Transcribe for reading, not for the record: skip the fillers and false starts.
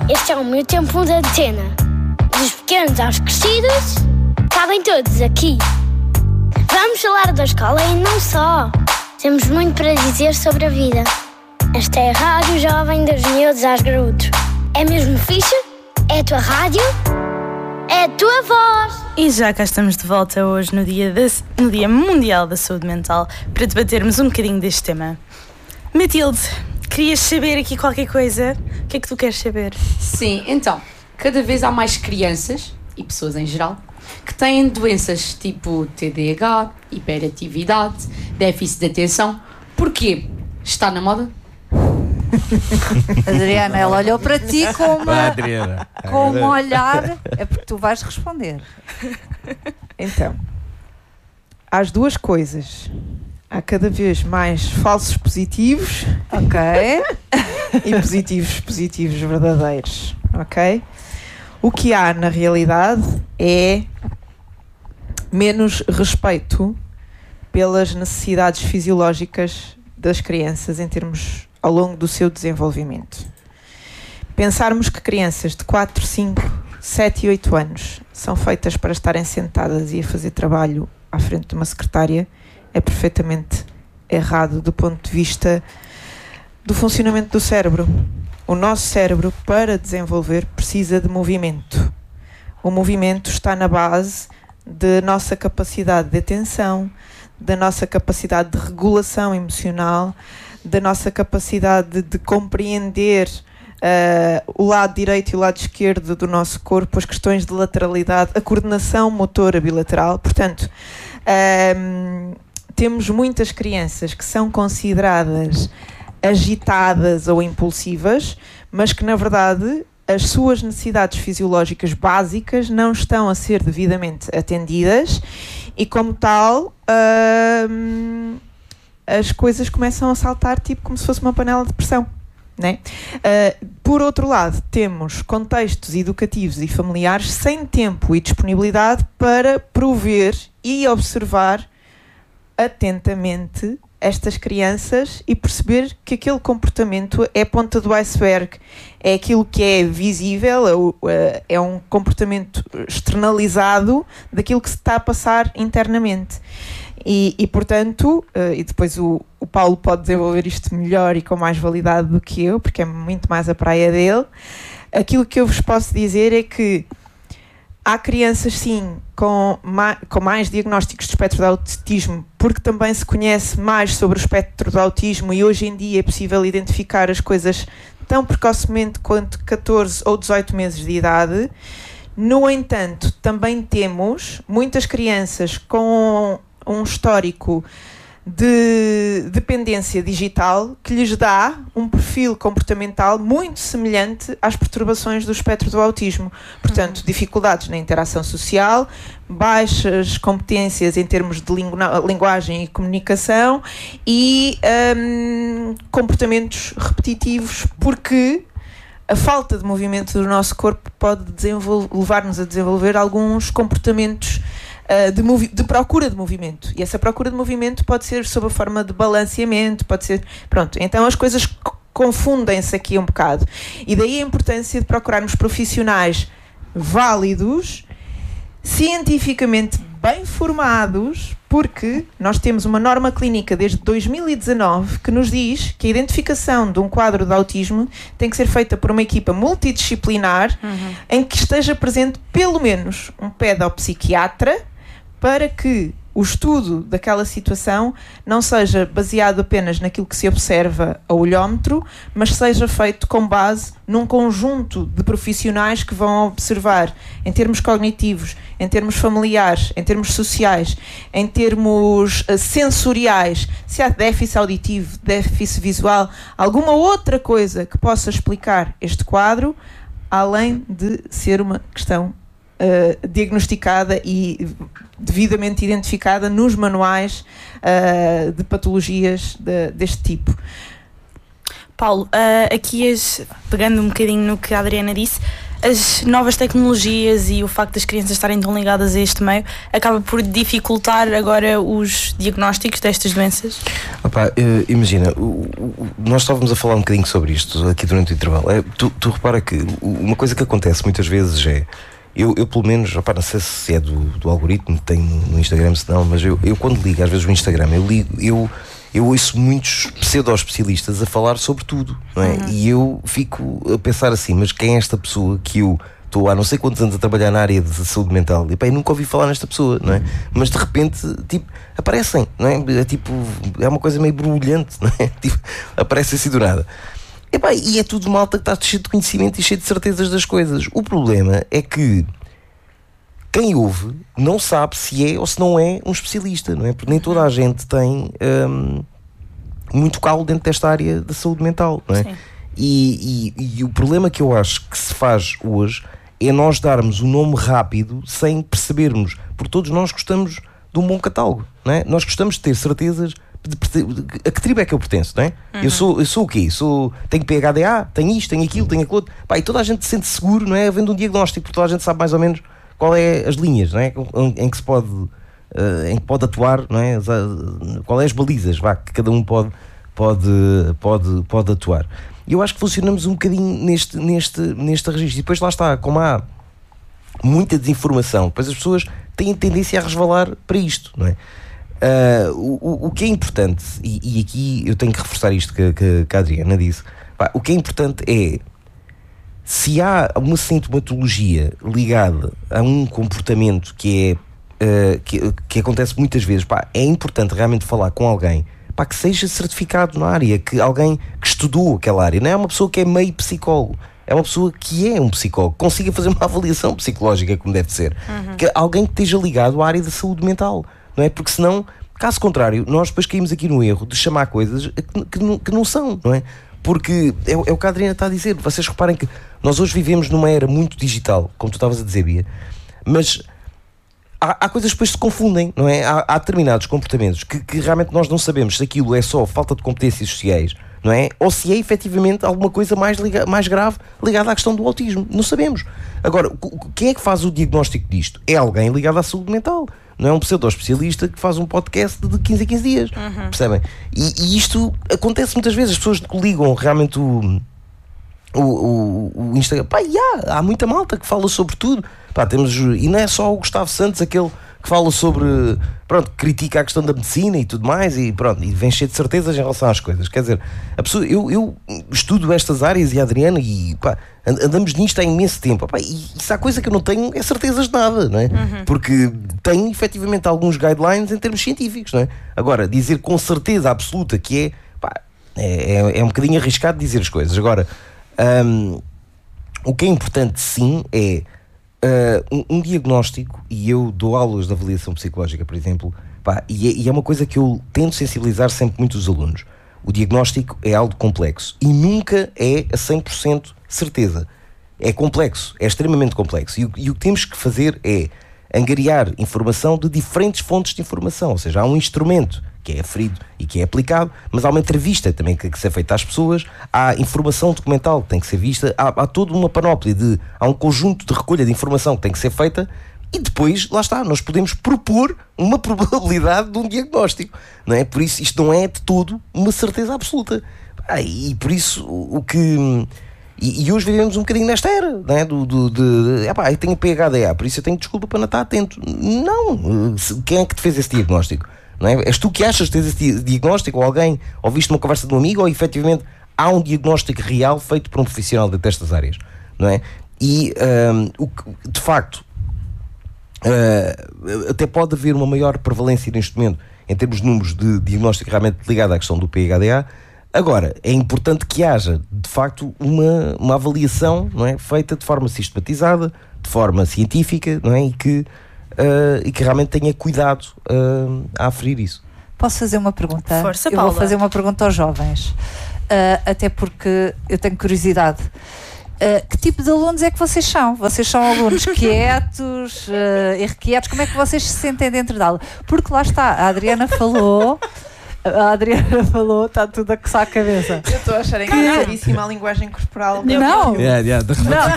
Este é o meu tempo de antena. Dos pequenos aos crescidos, cabem todos aqui. Vamos falar da escola e não só. Temos muito para dizer sobre a vida. Esta é a Rádio Jovem dos Miúdos aos Graúdos. É mesmo fixe? É a tua rádio? É a tua voz! E já cá estamos de volta hoje no Dia Mundial da Saúde Mental para debatermos um bocadinho deste tema. Matilde, querias saber aqui qualquer coisa? O que é que tu queres saber? Sim, então, cada vez há mais crianças, e pessoas em geral, que têm doenças tipo TDAH, hiperatividade, déficit de atenção. Porquê? Está na moda? Adriana, ela olhou para ti com um olhar. É porque tu vais responder. Então, há as duas coisas. Há cada vez mais falsos positivos, ok, e positivos verdadeiros, ok? O que há na realidade é menos respeito pelas necessidades fisiológicas das crianças em termos ao longo do seu desenvolvimento. Pensarmos que crianças de 4, 5, 7 e 8 anos são feitas para estarem sentadas e a fazer trabalho à frente de uma secretária é perfeitamente errado do ponto de vista do funcionamento do cérebro. O nosso cérebro, para desenvolver, precisa de movimento. O movimento está na base da nossa capacidade de atenção, da nossa capacidade de regulação emocional, da nossa capacidade de compreender o lado direito e o lado esquerdo do nosso corpo, as questões de lateralidade, a coordenação motora bilateral. Portanto, temos muitas crianças que são consideradas agitadas ou impulsivas, mas que na verdade as suas necessidades fisiológicas básicas não estão a ser devidamente atendidas e como tal as coisas começam a saltar tipo como se fosse uma panela de pressão, né? Por outro lado, temos contextos educativos e familiares sem tempo e disponibilidade para prover e observar atentamente estas crianças e perceber que aquele comportamento é a ponta do iceberg, é aquilo que é visível, é um comportamento externalizado daquilo que se está a passar internamente. E portanto, e depois o Paulo pode desenvolver isto melhor e com mais validade do que eu, porque é muito mais a praia dele. Aquilo que eu vos posso dizer é que há crianças, sim, com mais diagnósticos de espectro de autismo, porque também se conhece mais sobre o espectro do autismo e hoje em dia é possível identificar as coisas tão precocemente quanto 14 ou 18 meses de idade. No entanto, também temos muitas crianças com um histórico de dependência digital que lhes dá um perfil comportamental muito semelhante às perturbações do espectro do autismo. Portanto, dificuldades na interação social, baixas competências em termos de linguagem e comunicação e comportamentos repetitivos, porque a falta de movimento do nosso corpo pode levar-nos a desenvolver alguns comportamentos de procura de movimento. E essa procura de movimento pode ser sob a forma de balanceamento, pode ser... Pronto, então as coisas confundem-se aqui um bocado. E daí a importância de procurarmos profissionais válidos, cientificamente bem formados, porque nós temos uma norma clínica desde 2019 que nos diz que a identificação de um quadro de autismo tem que ser feita por uma equipa multidisciplinar em que esteja presente pelo menos um pedopsiquiatra para que o estudo daquela situação não seja baseado apenas naquilo que se observa a olhómetro, mas seja feito com base num conjunto de profissionais que vão observar em termos cognitivos, em termos familiares, em termos sociais, em termos sensoriais, se há déficit auditivo, déficit visual, alguma outra coisa que possa explicar este quadro, além de ser uma questão diagnosticada e devidamente identificada nos manuais de patologias deste tipo. Paulo, aqui pegando um bocadinho no que a Adriana disse, as novas tecnologias e o facto das crianças estarem tão ligadas a este meio acaba por dificultar agora os diagnósticos destas doenças? Imagina, nós estávamos a falar um bocadinho sobre isto aqui durante o intervalo. Tu repara que uma coisa que acontece muitas vezes é, eu pelo menos, não sei se é do algoritmo que tenho no Instagram, se não, mas eu quando ligo às vezes o Instagram, eu ouço muitos pseudo-especialistas a falar sobre tudo, não é? E eu fico a pensar assim, mas quem é esta pessoa que eu estou há não sei quantos anos a trabalhar na área de saúde mental e eu nunca ouvi falar nesta pessoa, não é? Mas de repente, tipo, aparecem, não é? É uma coisa meio borbulhante, não é? Tipo, aparece assim do nada. E é tudo malta que está cheio de conhecimento e cheio de certezas das coisas. O problema é que quem ouve não sabe se é ou se não é um especialista, não é? Porque nem toda a gente tem muito calo dentro desta área da saúde mental, não é? E o problema que eu acho que se faz hoje é nós darmos um nome rápido sem percebermos, porque todos nós gostamos de um bom catálogo, não é? Nós gostamos de ter certezas a que tribo é que eu pertenço, não é? Eu sou o quê? Tenho PHDA, tenho isto, tenho aquilo, tenho aquilo outro. E toda a gente se sente seguro, não é? Havendo um diagnóstico, porque toda a gente sabe mais ou menos qual é as linhas, não é? Em que se pode atuar, não é? Qual é as balizas, que cada um pode atuar. E eu acho que funcionamos um bocadinho neste registro. E depois lá está, como há muita desinformação, depois as pessoas têm tendência a resvalar para isto, não é? O que é importante, e aqui eu tenho que reforçar isto que a Adriana disse, o que é importante é, se há uma sintomatologia ligada a um comportamento que acontece muitas vezes, é importante realmente falar com alguém que seja certificado na área, que alguém que estudou aquela área, não é uma pessoa que é meio psicólogo, é uma pessoa que é um psicólogo, consiga fazer uma avaliação psicológica como deve ser, que alguém que esteja ligado à área da saúde mental, não é? Porque senão, caso contrário, nós depois caímos aqui no erro de chamar coisas que não são, não é? Porque é o que a Adriana está a dizer. Vocês reparem que nós hoje vivemos numa era muito digital, como tu estavas a dizer, Bia, mas há coisas que depois se confundem, não é? Há determinados comportamentos que realmente nós não sabemos se aquilo é só falta de competências sociais, não é? Ou se é efetivamente alguma coisa mais grave ligada à questão do autismo. Não sabemos. Agora, quem é que faz o diagnóstico disto? É alguém ligado à saúde mental. Não é um pseudo-especialista que faz um podcast de 15 a 15 dias. Percebem? E isto acontece muitas vezes. As pessoas ligam realmente o Instagram. Há muita malta que fala sobre tudo. E não é só o Gustavo Santos, aquele que fala sobre, critica a questão da medicina e tudo mais, e vem cheio de certezas em relação às coisas. Quer dizer, a pessoa, eu estudo estas áreas e a Adriana, e andamos nisto há imenso tempo. E se há coisa que eu não tenho é certezas de nada, não é? Porque tenho efetivamente alguns guidelines em termos científicos, não é? Agora, dizer com certeza absoluta que é um bocadinho arriscado dizer as coisas. Agora, o que é importante sim é um diagnóstico, e eu dou aulas de avaliação psicológica, por exemplo, e é uma coisa que eu tento sensibilizar sempre muito os alunos. O diagnóstico é algo complexo e nunca é a 100% certeza. É complexo, é extremamente complexo, e o que temos que fazer é angariar informação de diferentes fontes de informação, ou seja, há um instrumento que é aferido e que é aplicado, mas há uma entrevista também que tem que ser feita às pessoas, há informação documental que tem que ser vista, há toda uma panóplia há um conjunto de recolha de informação que tem que ser feita, e depois, lá está, nós podemos propor uma probabilidade de um diagnóstico, não é? Por isso, isto não é de todo uma certeza absoluta. E por isso, E hoje vivemos um bocadinho nesta era, não é? Eu tenho PHDA, por isso eu tenho desculpa para não estar atento. Não! Quem é que te fez esse diagnóstico? Não é? És tu que achas que tens esse diagnóstico, ou alguém, ou viste uma conversa de um amigo, ou efetivamente há um diagnóstico real feito por um profissional destas áreas, não é? E, de facto, até pode haver uma maior prevalência neste momento, em termos de números de diagnóstico realmente ligado à questão do PHDA. Agora, é importante que haja, de facto, uma avaliação, não é? Feita de forma sistematizada, de forma científica, não é? E que realmente tenha cuidado a aferir isso. Posso fazer uma pergunta? Força, Paula. Eu vou fazer uma pergunta aos jovens, até porque eu tenho curiosidade. Que tipo de alunos é que vocês são? Vocês são alunos quietos, irrequietos? Como é que vocês se sentem dentro da aula? Porque lá está, a Adriana falou, está tudo a coçar a cabeça. Eu estou a achar engraçadíssima a linguagem corporal. Não! De repente